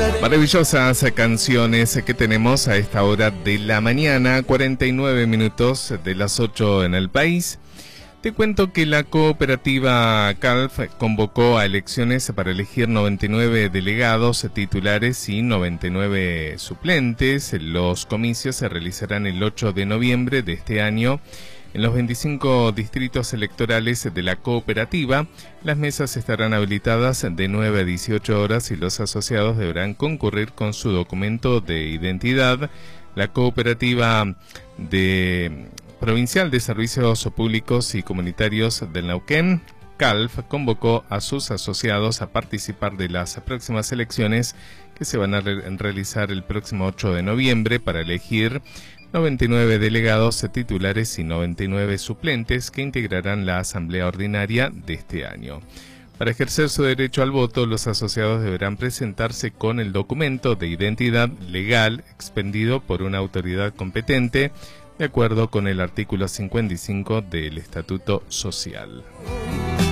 Maravillosas canciones que tenemos a esta hora de la mañana, 49 minutos de las 8 en el país. Te cuento que la cooperativa CALF convocó a elecciones para elegir 99 delegados titulares y 99 suplentes. Los comicios se realizarán el 8 de noviembre de este año en los 25 distritos electorales de la cooperativa. Las mesas estarán habilitadas de 9 a 18 horas y los asociados deberán concurrir con su documento de identidad. La cooperativa provincial de Servicios Públicos y Comunitarios del Neuquén, CALF, convocó a sus asociados a participar de las próximas elecciones que se van a realizar el próximo 8 de noviembre para elegir 99 delegados titulares y 99 suplentes que integrarán la asamblea ordinaria de este año. Para ejercer su derecho al voto, los asociados deberán presentarse con el documento de identidad legal expendido por una autoridad competente, de acuerdo con el artículo 55 del Estatuto Social.